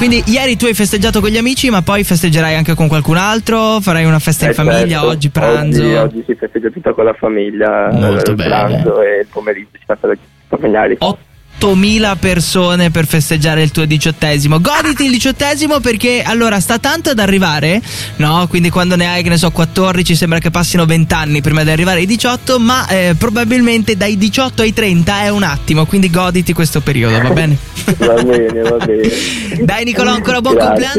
Quindi ieri tu hai festeggiato con gli amici, ma poi festeggerai anche con qualcun altro? Farai una festa in famiglia? Certo. Oggi pranzo? Oggi si festeggia tutta con la famiglia. Molto il bene. pranzo e il pomeriggio si fa con i familiari. 8.000 persone per festeggiare il tuo 18esimo. Goditi il 18esimo, perché allora sta tanto ad arrivare, no? Quindi quando ne hai, che ne so, 14, sembra che passino 20 anni prima di arrivare ai 18, ma probabilmente dai 18 ai 30 è un attimo, quindi goditi questo periodo, va bene? Va bene. Dai Nicolò, ancora buon Grazie. compleanno.